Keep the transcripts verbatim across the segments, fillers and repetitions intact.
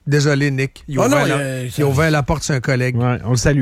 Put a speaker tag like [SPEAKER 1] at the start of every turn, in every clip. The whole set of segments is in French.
[SPEAKER 1] Désolé, Nick. Il a,
[SPEAKER 2] oh
[SPEAKER 1] ouvert,
[SPEAKER 2] non,
[SPEAKER 1] la,
[SPEAKER 2] euh,
[SPEAKER 1] il a ouvert la porte sur un collègue.
[SPEAKER 3] Ouais, on le salue.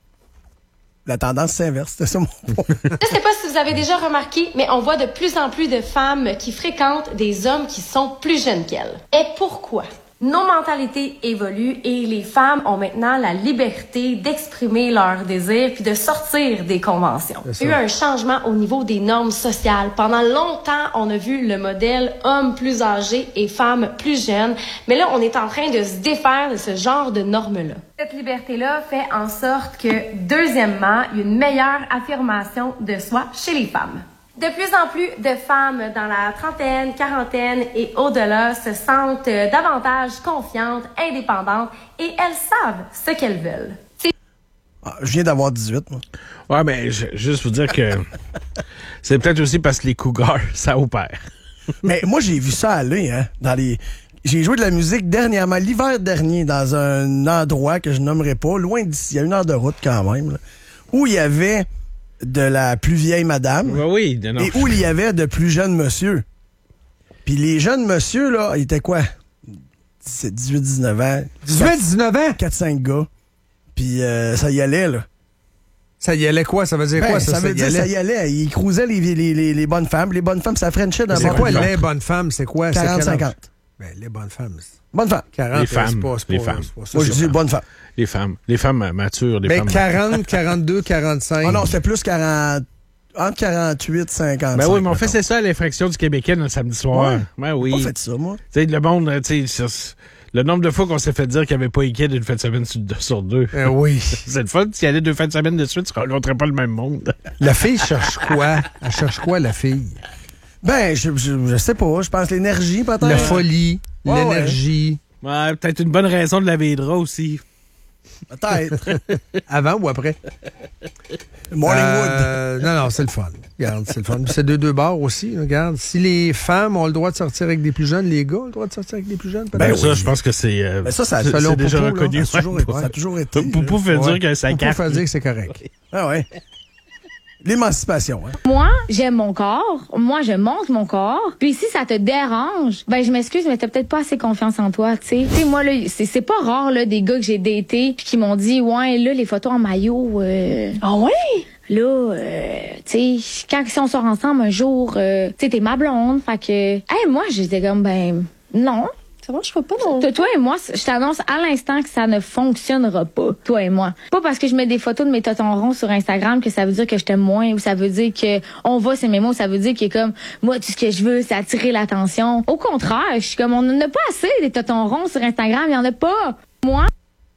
[SPEAKER 2] La tendance s'inverse, c'était ça mon point.
[SPEAKER 4] Je ne sais pas si vous avez déjà remarqué, mais on voit de plus en plus de femmes qui fréquentent des hommes qui sont plus jeunes qu'elles. Et pourquoi? Nos mentalités évoluent et les femmes ont maintenant la liberté d'exprimer leurs désirs puis de sortir des conventions. Il y a eu un changement au niveau des normes sociales. Pendant longtemps, on a vu le modèle homme plus âgé et femme plus jeune, mais là, on est en train de se défaire de ce genre de normes-là. Cette liberté-là fait en sorte que, deuxièmement, il y a une meilleure affirmation de soi chez les femmes. De plus en plus de femmes dans la trentaine, quarantaine et au-delà se sentent davantage confiantes, indépendantes et elles savent ce qu'elles veulent.
[SPEAKER 2] Ah, je viens d'avoir dix-huit, moi.
[SPEAKER 3] Ouais, mais je, juste vous dire que c'est peut-être aussi parce que les cougars, ça opère.
[SPEAKER 2] Mais moi, j'ai vu ça aller, hein, dans les... J'ai joué de la musique dernièrement, l'hiver dernier, dans un endroit que je nommerai pas, loin d'ici, il y a une heure de route quand même, là, où il y avait de la plus vieille madame
[SPEAKER 3] Ouais, oui, non, non.
[SPEAKER 2] et où il y avait de plus jeunes monsieur. Puis les jeunes monsieur, là, ils étaient quoi? dix-huit dix-neuf ans.
[SPEAKER 1] dix-huit dix-neuf ans?
[SPEAKER 2] quatre cinq gars. Puis euh, ça y allait, là.
[SPEAKER 1] Ça y allait quoi? Ça veut dire
[SPEAKER 2] Ben,
[SPEAKER 1] quoi?
[SPEAKER 2] Ça,
[SPEAKER 1] Ça,
[SPEAKER 2] veut
[SPEAKER 1] ça
[SPEAKER 2] dire
[SPEAKER 1] y allait?
[SPEAKER 2] ça y allait. Ils cruisaient les, les, les, les bonnes femmes. Les bonnes femmes, ça frenchait dans
[SPEAKER 1] C'est
[SPEAKER 2] le
[SPEAKER 1] quoi les bonnes femmes? C'est quoi?
[SPEAKER 2] quarante cinquante.
[SPEAKER 1] Ben, les bonnes femmes. c'est-
[SPEAKER 2] Bonnes femmes.
[SPEAKER 1] quarante,
[SPEAKER 3] Les
[SPEAKER 1] c'est
[SPEAKER 3] femmes,
[SPEAKER 1] pas- c'est
[SPEAKER 3] les
[SPEAKER 1] pas-
[SPEAKER 3] femmes.
[SPEAKER 1] c'est pas ça,
[SPEAKER 2] Moi, je
[SPEAKER 1] c'est
[SPEAKER 2] dis
[SPEAKER 1] pas-
[SPEAKER 2] bonnes femmes.
[SPEAKER 3] Les femmes. Les femmes matures, les
[SPEAKER 1] Ben,
[SPEAKER 3] femmes...
[SPEAKER 1] quarante, quarante-deux, quarante-cinq.
[SPEAKER 2] Oh non, c'était plus quarante... Entre quarante-huit, cinquante.
[SPEAKER 3] Ben oui, mais on fait c'est ça, l'infraction du Québécois le samedi soir.
[SPEAKER 2] Ouais.
[SPEAKER 3] Ben oui.
[SPEAKER 2] On fait ça, moi.
[SPEAKER 3] Tu sais, le monde, tu sais, c'est- le nombre de fois qu'on s'est fait dire qu'il n'y avait pas Ikea d'une fin de semaine sur, sur deux.
[SPEAKER 1] Ben oui.
[SPEAKER 3] C'est le fun. S'il y allait deux fins de semaine de suite, tu ne rencontrerais pas le même monde.
[SPEAKER 1] La fille cherche quoi? Elle cherche quoi, la fille?
[SPEAKER 2] Ben, je, je, je sais pas. Je pense l'énergie, peut-être.
[SPEAKER 1] La folie,
[SPEAKER 2] Ouais,
[SPEAKER 1] l'énergie.
[SPEAKER 3] Ouais, peut-être une bonne raison de laver les draps aussi.
[SPEAKER 2] Peut-être.
[SPEAKER 1] Avant ou après?
[SPEAKER 2] Morningwood.
[SPEAKER 1] Euh, non, non, c'est le fun. Regarde, c'est le fun. C'est deux, deux bars aussi. Regarde, si les femmes ont le droit de sortir avec des plus jeunes, les gars ont le droit de sortir avec des plus jeunes, peut-être?
[SPEAKER 3] Ben ça, je pense que c'est euh,
[SPEAKER 2] Ben ça, ça-
[SPEAKER 3] c'est-
[SPEAKER 1] selon
[SPEAKER 3] c'est déjà
[SPEAKER 1] Popo, là,
[SPEAKER 3] reconnu.
[SPEAKER 2] ça a toujours été.
[SPEAKER 3] Ouais.
[SPEAKER 2] Ça a toujours été.
[SPEAKER 3] Popo fait
[SPEAKER 1] Ouais.
[SPEAKER 3] dire que ça
[SPEAKER 1] On peut
[SPEAKER 3] carte.
[SPEAKER 1] faire dire que c'est correct.
[SPEAKER 2] Ah ouais. L'émancipation, hein.
[SPEAKER 5] Moi, j'aime mon corps. Moi, je monte mon corps. Puis si ça te dérange, ben je m'excuse, mais t'as peut-être pas assez confiance en toi, tu sais. Tu sais, moi, là, c'est, c'est pas rare, là, des gars que j'ai datés puis qui m'ont dit, ouais, là, les photos en maillot, euh... Ah ouais? Là, euh, tu sais, quand si on sort ensemble un jour, euh, tu sais, t'es ma blonde. Fait que, hey, moi, j'étais comme, ben, non.
[SPEAKER 6] Ça va, je fais pas non.
[SPEAKER 5] Toi, toi et moi, je t'annonce à l'instant que ça ne fonctionnera pas, toi et moi. Pas parce que je mets des photos de mes totons ronds sur Instagram que ça veut dire que je t'aime moins ou ça veut dire que on va, c'est mes mots, ça veut dire que comme moi, tout ce que je veux, c'est attirer l'attention. Au contraire, je suis comme, on n'en a pas assez des totons ronds sur Instagram, il y en a pas. Moi,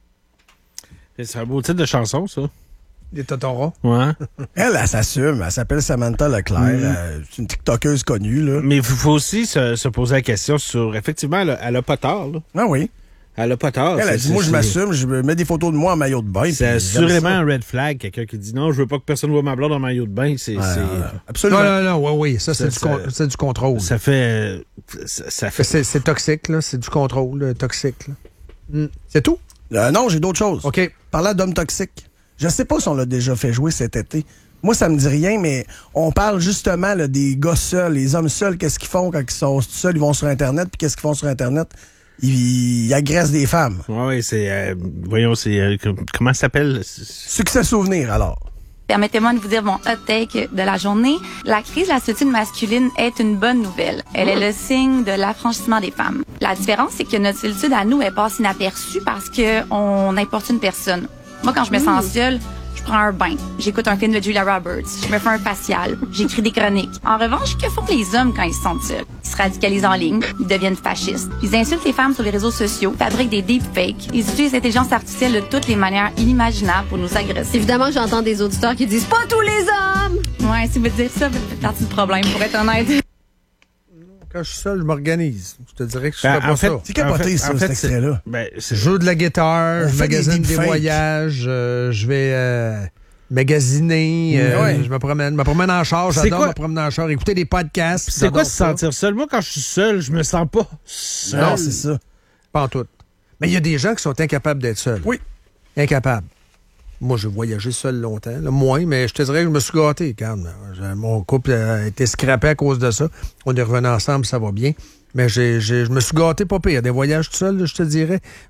[SPEAKER 3] C'est un beau titre de chanson, ça.
[SPEAKER 1] Des totorons.
[SPEAKER 3] Ouais.
[SPEAKER 2] Elle, elle s'assume. Elle s'appelle Samantha Leclerc. Euh, c'est une TikTokeuse connue, là.
[SPEAKER 3] Mais il faut aussi se, se poser la question sur... Effectivement, elle a, elle a pas tort, là.
[SPEAKER 2] Ah oui.
[SPEAKER 3] Elle a pas tort.
[SPEAKER 2] Elle a
[SPEAKER 3] C'est-
[SPEAKER 2] dit, moi,
[SPEAKER 3] c'est-
[SPEAKER 2] je m'assume, je mets des photos de moi en maillot de bain.
[SPEAKER 3] C'est
[SPEAKER 2] puis j'aime
[SPEAKER 3] assurément
[SPEAKER 2] ça.
[SPEAKER 3] un red flag. Quelqu'un qui dit non, je veux pas que personne voit ma blonde en maillot de bain. C'est,
[SPEAKER 2] Ouais,
[SPEAKER 3] c'est-
[SPEAKER 2] ouais,
[SPEAKER 1] Non,
[SPEAKER 2] absolument.
[SPEAKER 1] non, non, oui, oui. Ça, c'est,
[SPEAKER 3] Ça,
[SPEAKER 1] du, con-
[SPEAKER 3] ça-
[SPEAKER 1] c'est du contrôle.
[SPEAKER 3] ça fait. Ça, ça fait.
[SPEAKER 1] C'est, c'est toxique, là. C'est du contrôle euh, toxique, là. Mm. C'est tout?
[SPEAKER 2] Euh, non, j'ai d'autres choses.
[SPEAKER 1] OK.
[SPEAKER 2] Parlant d'hommes toxiques. Je sais pas si on l'a déjà fait jouer cet été. Moi, ça me dit rien, mais on parle justement là, des gars seuls, les hommes seuls, qu'est-ce qu'ils font quand ils sont seuls, ils vont sur Internet, puis qu'est-ce qu'ils font sur Internet? Ils, ils agressent des femmes.
[SPEAKER 3] Oui, c'est. euh, voyons, c'est. euh, com- comment ça s'appelle?
[SPEAKER 2] Succès souvenir, alors.
[SPEAKER 7] Permettez-moi de vous dire mon hot take de la journée. La crise de la solitude masculine est une bonne nouvelle. Elle est le signe de l'affranchissement des femmes. La différence, c'est que notre solitude à nous, elle passe inaperçue parce que on importune personne. Moi, quand je me sens seule, je prends un bain, j'écoute un film de Julia Roberts, je me fais un facial, j'écris des chroniques. En revanche, que font les hommes quand ils se sentent seuls? Ils se radicalisent en ligne, ils deviennent fascistes. Ils insultent les femmes sur les réseaux sociaux, fabriquent des deepfakes. Ils utilisent l'intelligence artificielle de toutes les manières inimaginables pour nous agresser.
[SPEAKER 6] Évidemment, j'entends des auditeurs qui disent pas tous les hommes.
[SPEAKER 7] Ouais, si vous dire ça, vous faites partie du problème, pour être honnête.
[SPEAKER 1] Quand je suis seul, je m'organise. Je te dirais que je
[SPEAKER 3] Ben,
[SPEAKER 1] ferais pas
[SPEAKER 3] en fait,
[SPEAKER 1] ça.
[SPEAKER 2] C'est capoté,
[SPEAKER 3] en fait-
[SPEAKER 2] ça,
[SPEAKER 3] en fait,
[SPEAKER 2] cet extrait-là.
[SPEAKER 3] Ben,
[SPEAKER 1] Je
[SPEAKER 3] c'est.
[SPEAKER 1] joue de la guitare,
[SPEAKER 2] On
[SPEAKER 1] je
[SPEAKER 2] fait des
[SPEAKER 1] magasine des,
[SPEAKER 2] deepfakes.
[SPEAKER 1] voyages, euh, je vais euh, magasiner, euh,
[SPEAKER 2] Ouais.
[SPEAKER 1] je me promène, me promène en char,
[SPEAKER 3] C'est
[SPEAKER 1] j'adore
[SPEAKER 3] quoi?
[SPEAKER 1] me promener en char, écouter des podcasts.
[SPEAKER 3] C'est quoi
[SPEAKER 1] j'adore
[SPEAKER 3] se
[SPEAKER 1] ça.
[SPEAKER 3] sentir seul? Moi, quand je suis seul, je me sens pas seul.
[SPEAKER 2] Non, c'est ça.
[SPEAKER 1] Pas en tout. Mais il y a des gens qui sont incapables d'être seuls.
[SPEAKER 2] Oui.
[SPEAKER 1] Incapables. Moi, j'ai voyagé seul longtemps, là, moins, mais je te dirais que je me suis gâté, quand même. J'ai- Mon couple a été scrappé à cause de ça. On est revenus ensemble, ça va bien. Mais j'ai, j'ai, je me suis gâté pas pire. Des voyages tout seul, là, je te dirais.